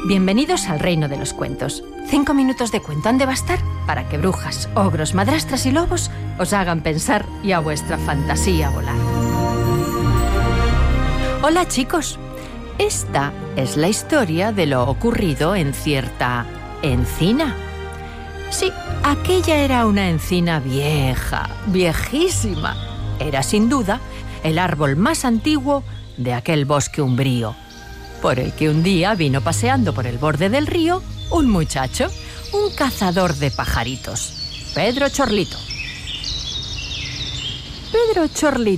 Bienvenidos al reino de los cuentos. 5 minutos de cuento han de bastar para que brujas, ogros, madrastras y lobos os hagan pensar y a vuestra fantasía volar. Hola chicos, esta es la historia de lo ocurrido en cierta encina. Sí, aquella era una encina vieja, viejísima. Era sin duda el árbol más antiguo de aquel bosque umbrío, por el que un día vino paseando por el borde del río un muchacho, un cazador de pajaritos, Pedro Chorlito. Pedro Chorlito